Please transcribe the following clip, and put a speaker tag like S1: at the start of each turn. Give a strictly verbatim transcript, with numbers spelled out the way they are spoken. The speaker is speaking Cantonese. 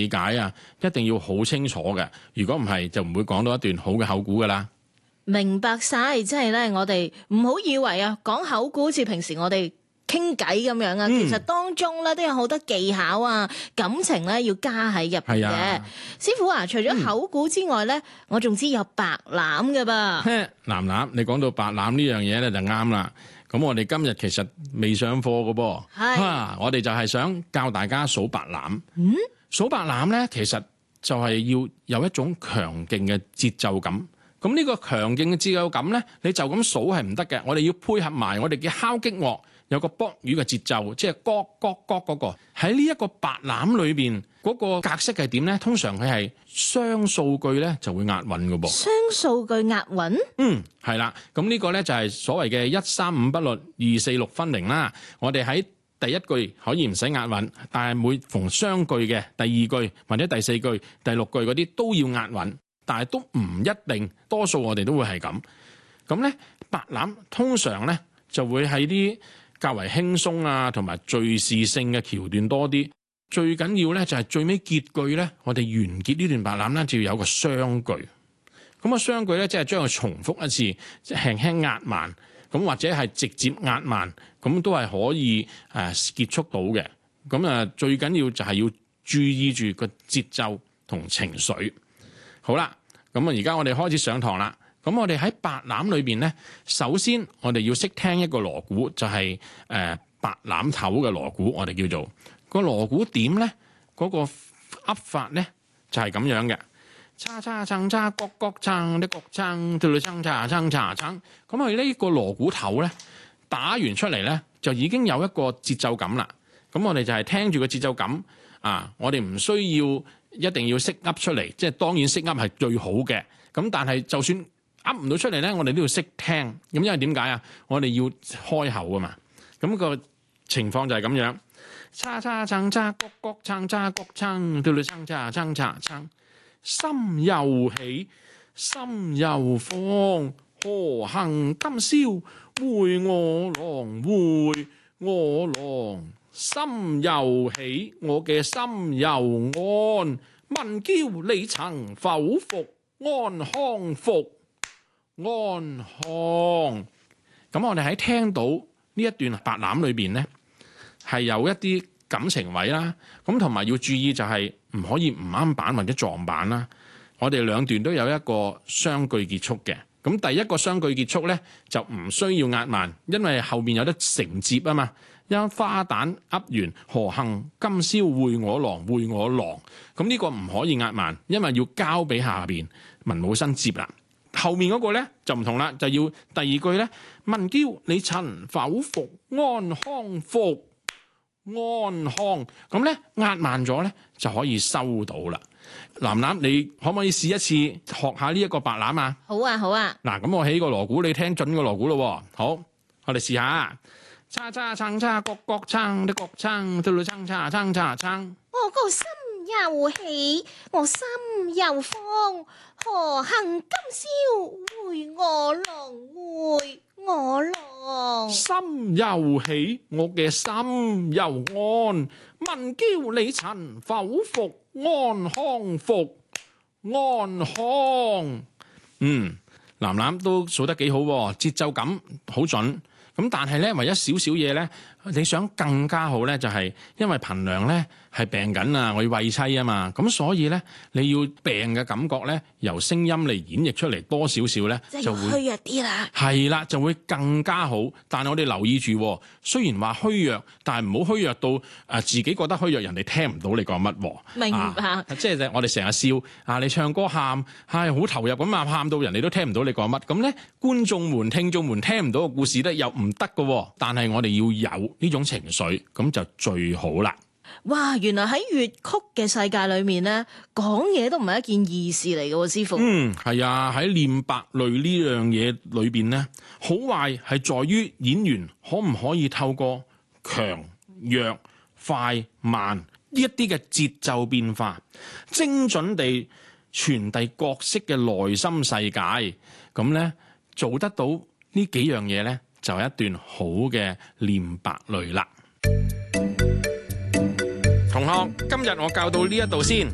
S1: 理解啊，一定要好清楚嘅。如果唔係，就唔會講到一段好嘅口估噶啦。
S2: 明白晒，即係咧，我哋唔好以為啊，講口估好似平時我哋傾偈咁樣啊，其實當中咧都有好多技巧啊、感情咧要加喺入邊嘅。師傅啊，除咗口估之外咧，嗯、我仲知有白欖嘅噃。
S1: 藍欖，你講到白欖呢樣嘢咧就啱啦。咁我哋今日其實未上課嘅噃，係、啊，我哋就係想教大家數白欖。嗯，數白欖咧，其實就係要有一種強勁嘅節奏感。咁呢個強勁嘅節奏感咧，你就咁數係唔得嘅。我哋要配合埋我哋嘅敲擊樂。有個卜語嘅節奏，即係咯咯咯嗰個。喺呢一個白欖裏邊嗰個格式係點咧？通常佢係雙數句咧就會押韻嘅噃。
S2: 雙數句押韻？嗯，
S1: 係啦。咁呢個咧就係所謂嘅一三五不律，二四六分明啦。我哋喺第一句可以唔使押韻，但係每逢雙句嘅第二句或者第四句、第六句嗰啲都要押韻，但係都唔一定。多數我哋都會係咁。咁咧白欖通常咧就會喺啲較為輕鬆啊，同埋敘事性嘅橋段多啲。最緊要咧就係最尾結句咧，我哋完結呢段白欖咧就要有個雙句。咁個雙句咧即係將佢重複一次，輕輕壓慢，咁或者係直接壓慢，咁都係可以誒結束到嘅。咁啊最緊要就係要注意住個節奏同情緒。好啦，咁啊而家我哋開始上堂啦。咁我哋喺白欖裏邊咧，首先我哋要識聽一個鑼鼓，就係、是、誒、呃、白欖頭嘅鑼鼓，我哋叫做個鑼鼓點咧，嗰、那個噏法咧就係、是、咁樣嘅，叉叉撐叉角角撐啲角撐，對對撐叉撐叉撐。咁佢呢個鑼鼓頭咧打完出嚟咧，就已經有一個節奏感啦。咁我哋就係聽住個節奏感啊，我哋唔需要一定要識噏出嚟，即係當然識噏係最好嘅。咁但係就算噏唔到出嚟咧，我哋都要識聽。咁因為點解啊？我哋要開口啊嘛。咁個情況就係咁樣。叉叉撐叉角角撐叉角撐，對對撐叉撐叉撐。心又喜，心又慌，何幸今宵會我郎會我郎。心又喜，我嘅心又安。問嬌你曾否服安康服？安康。咁我哋喺聽到呢一段白欖裏邊咧，係有一啲感情位啦。咁同埋要注意就係唔可以唔啱板或者撞板啦。我哋兩段都有一個雙句結束嘅。咁第一個雙句結束咧就唔需要壓慢，因為後面有得承接啊嘛。因花旦噏完何幸今宵會我郎會我郎，咁呢個唔可以壓慢，因為要交俾下邊文武生接啦。後面嗰個咧就唔同啦，就要第二句咧，問嬌你曾否服安康服安康，咁咧壓慢咗咧就可以收到啦。藍欖，你可唔可以試一次學下呢一個白欖啊？
S2: 好啊，好啊。嗱，
S1: 咁我起個鑼鼓，你聽準個鑼鼓咯。好，我哋試下。叉叉撐叉角角撐，啲角撐，對對撐叉撐叉撐。
S2: 我個心又喜，我心又慌，何幸今宵會我郎會我郎。
S1: 心又喜，我嘅心又安。問嬌你曾否服安康服安康。嗯，藍欖都數得幾好，節奏感好準。咁但係咧，唯一少少嘢咧，你想更加好咧，就係因為憑良咧係病緊啊，我要餵妻啊嘛，咁所以咧你要病嘅感覺咧，由聲音嚟演繹出嚟多少少咧，
S2: 就會虛弱啲啦。係
S1: 啦，就會更加好。但係我哋留意住，雖然話虛弱，但係唔好虛弱到誒自己覺得虛弱，人哋聽唔到你講乜。
S2: 明白。
S1: 啊、即係我哋成日笑啊，你唱歌喊係好投入咁啊，喊到人哋都聽唔到你講乜。咁咧，觀眾們、聽眾們聽唔到個故事咧，又唔得㗎。但係我哋要有呢種情緒，咁就最好啦。
S2: 哇！原來喺粵曲嘅世界裏面咧，講嘢都唔係一件易事嚟嘅，師傅。
S1: 嗯，係啊，喺念白類呢樣嘢裏邊咧，好壞係在於演員可唔可以透過強弱、快慢呢一啲嘅節奏變化，精準地傳遞角色嘅內心世界。咁咧做得到呢幾樣嘢咧，就係一段好嘅念白類啦。同學，今日我教到呢一度先，